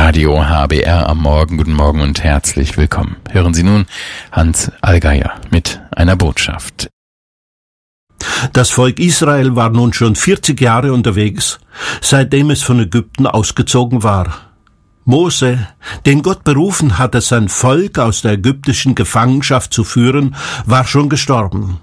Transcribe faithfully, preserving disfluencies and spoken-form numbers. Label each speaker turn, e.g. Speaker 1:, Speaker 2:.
Speaker 1: Radio H B R am Morgen. Guten Morgen und herzlich willkommen. Hören Sie nun Hans Allgeier mit einer Botschaft.
Speaker 2: Das Volk Israel war nun schon vierzig Jahre unterwegs, seitdem es von Ägypten ausgezogen war. Mose, den Gott berufen hatte, sein Volk aus der ägyptischen Gefangenschaft zu führen, war schon gestorben.